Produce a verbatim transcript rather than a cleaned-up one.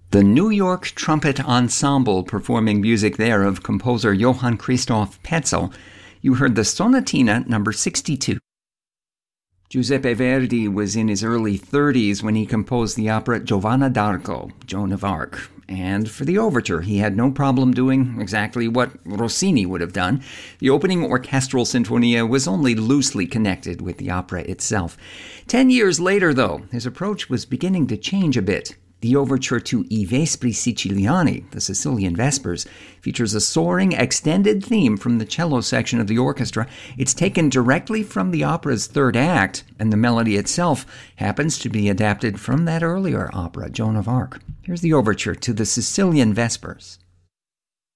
The New York Trumpet Ensemble performing music there of composer Johann Christoph Petzel. You heard the Sonatina number sixty-two. Giuseppe Verdi was in his early thirties when he composed the opera Giovanna d'Arco, Joan of Arc. And for the overture, he had no problem doing exactly what Rossini would have done. The opening orchestral sinfonia was only loosely connected with the opera itself. Ten years later, though, his approach was beginning to change a bit. The overture to I Vespri Siciliani, the Sicilian Vespers, features a soaring, extended theme from the cello section of the orchestra. It's taken directly from the opera's third act, and the melody itself happens to be adapted from that earlier opera, Joan of Arc. Here's the overture to the Sicilian Vespers.